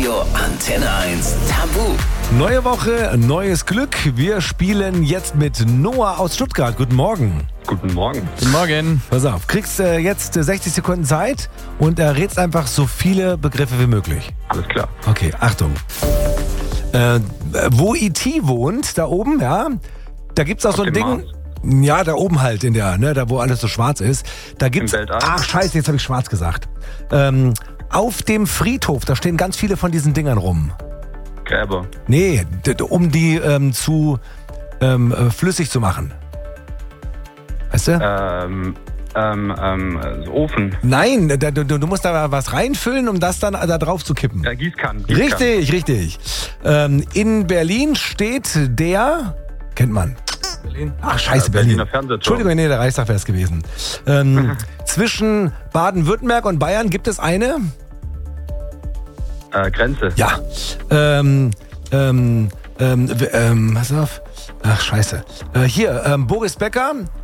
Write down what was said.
Radio Antenne 1 Tabu. Neue Woche, neues Glück. Wir spielen jetzt mit Noah aus Stuttgart. Guten Morgen. Guten Morgen. Guten Morgen. Pass auf, kriegst jetzt 60 Sekunden Zeit und errätst einfach so viele Begriffe wie möglich. Alles klar. Okay, Achtung. Wo E.T. wohnt, da oben, ja, da gibt's auch so ein dem Ding. Ja, da oben halt in der, ne, da wo alles so schwarz ist. Da gibt's. Weltall? Ach Scheiße, jetzt habe ich schwarz gesagt. Auf dem Friedhof, da stehen ganz viele von diesen Dingern rum. Gräber. Nee, um die flüssig zu machen. Weißt du? Ofen. Nein, du musst da was reinfüllen, um das dann da drauf zu kippen. Ja, Gießkannen. Richtig. In Berlin steht der... Kennt man. Berlin. Ach, scheiße, Berliner Berlin. Fernsehturm. Entschuldigung, nee, der Reichstag wäre es gewesen. Zwischen Baden-Württemberg und Bayern gibt es eine... Grenze. Ja. Pass auf. Ach, scheiße. Hier, Boris Becker...